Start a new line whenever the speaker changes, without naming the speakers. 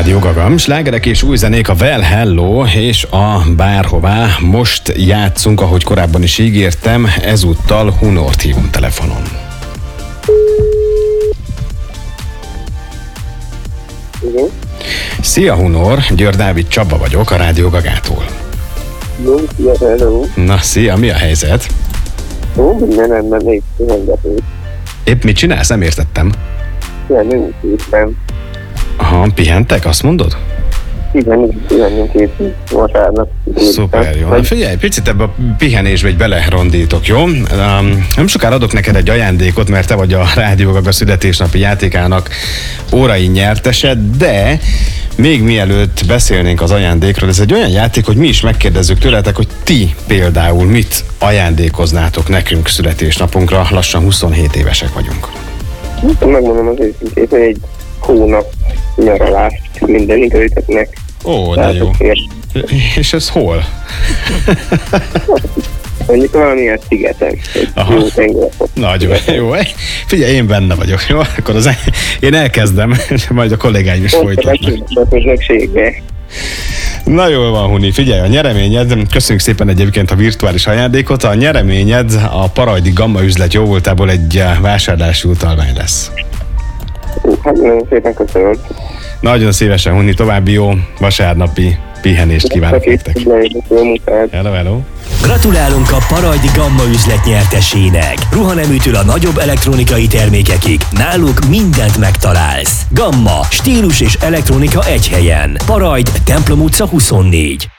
Rádió Gaga, slágerek és új zenék, a Well Hello és a Bárhová. Most játszunk, ahogy korábban is ígértem, ezúttal Hunort hívom telefonon.
Igen.
Szia Hunor, Győr Dávid Csaba vagyok a Rádió Gagától.
Jó, szia, hello.
Na, szia, mi a helyzet?
Jó, minden rendben, még pihengető.
Épp mit csinálsz? Nem értettem.
Pihenünk éppen.
Aha, pihentek, azt mondod?
Igen, pihenünk éppen vasárnap.
Szuper, jó. Na figyelj, picit ebbe a pihenésbe egy belerondítok, jó? Nem sokára adok neked egy ajándékot, mert te vagy a Rádió Gaga születésnapi játékának órai nyertese, de még mielőtt beszélnénk az ajándékról, ez egy olyan játék, hogy mi is megkérdezzük tőletek, hogy ti például mit ajándékoznátok nekünk születésnapunkra, lassan 27 évesek vagyunk.
Megmondom az őszintét, hogy egy hónap nyaralást minden időtöknek.
Ó, de jó. És ez hol?
Mondjuk valamilyen szigeten.
Aha. Nagyon jó. Figyelj, én benne vagyok, jó? Akkor én elkezdem, majd a kollégáim is folytatnak. Na jól van, Huni, figyelj, a nyereményed, köszönjük szépen egyébként a virtuális ajándékot, a nyereményed a Parajdi Gamma üzlet jóvoltából egy vásárlási utalvány lesz.
Hát nagyon szépen köszönöm.
Nagyon szívesen, Huni, további jó vasárnapi pihenést kívánok nektek. Hello, hello.
Gratulálunk a Parajdi Gamma üzlet nyertesének. Ruhaneműtől a nagyobb elektronikai termékekig. Náluk mindent megtalálsz. Gamma, stílus és elektronika egy helyen. Parajd, Templom utca 24.